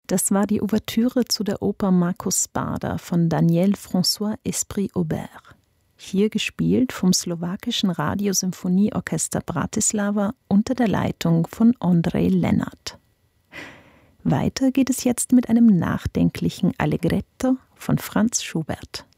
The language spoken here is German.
Das war die Ouvertüre zu der Oper Markus Sparda von Daniel François Esprit-Aubert. Hier gespielt vom slowakischen Radiosymphonieorchester Bratislava unter der Leitung von Ondrej Lenart. Weiter geht es jetzt mit einem nachdenklichen Allegretto von Franz Schubert.